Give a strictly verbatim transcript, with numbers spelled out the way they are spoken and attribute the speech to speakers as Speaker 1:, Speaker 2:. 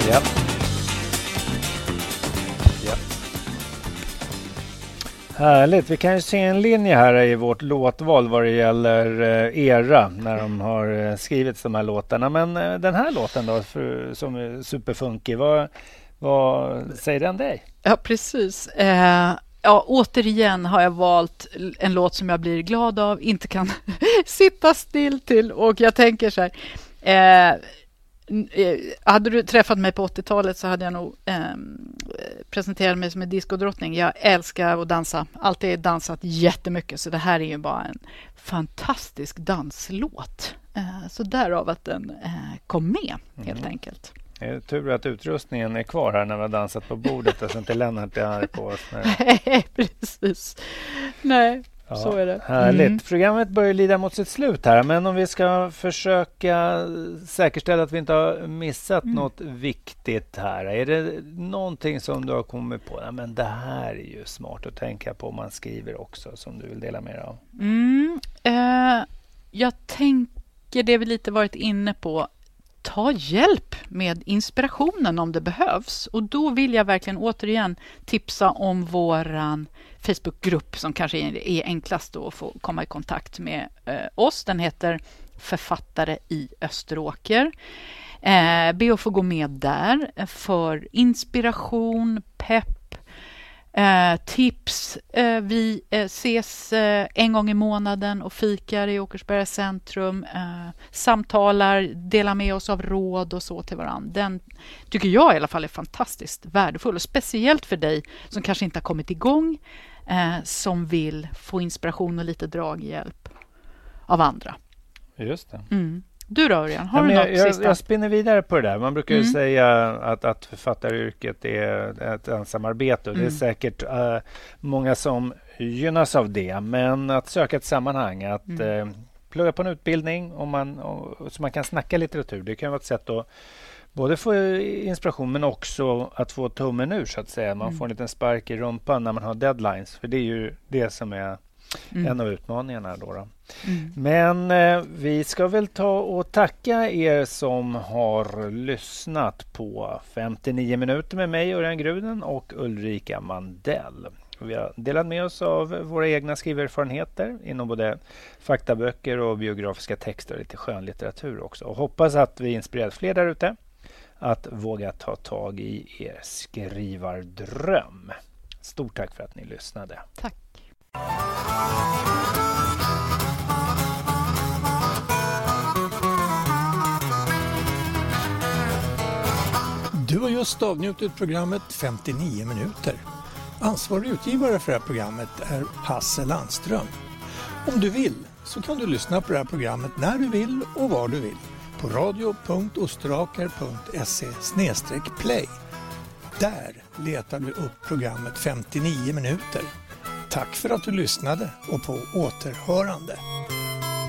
Speaker 1: Ja. Ja. Härligt. Vi kan ju se en linje här i vårt låtval vad det gäller era när de har skrivit de här låtarna. Men den här låten då för, som är superfunky, vad, vad säger den dig?
Speaker 2: Ja, precis. Eh, ja, återigen har jag valt en låt som jag blir glad av, inte kan sitta still till. Och jag tänker så här... Eh, hade du träffat mig på åttiotalet så hade jag nog eh, presenterat mig som en diskodrottning. Jag älskar att dansa. Alltid dansat jättemycket. Så det här är ju bara en fantastisk danslåt. Eh, så därav att den eh, kom med helt mm. enkelt.
Speaker 1: Det är tur att utrustningen är kvar här när vi har dansat på bordet. Och så inte Lennart är arg på oss.
Speaker 2: Nej, precis. Nej. Ja, så är det.
Speaker 1: Härligt.
Speaker 2: Mm.
Speaker 1: Programmet börjar lida mot sitt slut här, men om vi ska försöka säkerställa att vi inte har missat mm. något viktigt här. Är det någonting som du har kommit på? Ja, men det här är ju smart att tänka på om man skriver också, som du vill dela med dig av.
Speaker 2: Mm. Eh, jag tänker det vi lite varit inne på. Ta hjälp med inspirationen om det behövs. Och då vill jag verkligen återigen tipsa om våran Facebookgrupp som kanske är enklast då att få komma i kontakt med eh, oss. Den heter Författare i Österåker. Eh, be att få gå med där för inspiration, pepp, Eh, tips. Eh, vi eh, ses eh, en gång i månaden och fikar i Åkersberga centrum. Eh, samtalar, delar med oss av råd och så till varandra. Den tycker jag i alla fall är fantastiskt värdefull. Och speciellt för dig som kanske inte har kommit igång. Eh, som vill få inspiration och lite draghjälp av andra.
Speaker 1: Just det.
Speaker 2: Mm. Du då, Örjan, har
Speaker 1: ja,
Speaker 2: du något
Speaker 1: jag,
Speaker 2: sista?
Speaker 1: Jag spinner vidare på det där. Man brukar ju
Speaker 2: mm.
Speaker 1: säga att, att författaryrket är ett ensamarbete. Och mm. det är säkert uh, många som gynnas av det. Men att söka ett sammanhang, att mm. uh, plugga på en utbildning om man, och, så man kan snacka litteratur. Det kan vara ett sätt att både få inspiration men också att få tummen ur, så att säga. Man mm. får en liten spark i rumpan när man har deadlines. För det är ju det som är Mm. en av utmaningarna då. då. Mm. Men eh, vi ska väl ta och tacka er som har lyssnat på femtionio minuter med mig, Örjan Gruden, och Ulrika Mandell. Vi har delat med oss av våra egna skriverfarenheter inom både faktaböcker och biografiska texter och lite skönlitteratur också. Och hoppas att vi inspirerat fler där ute att våga ta tag i er skrivardröm. Stort tack för att ni lyssnade.
Speaker 2: Tack.
Speaker 3: Du har just avnjutit programmet femtionio minuter. Ansvarig utgivare för det här programmet är Hasse Landström. Om du vill så kan du lyssna på det här programmet när du vill och var du vill på radio punkt osteraaker punkt se slash play. Där letar du upp programmet femtionio minuter. Tack för att du lyssnade och på återhörande.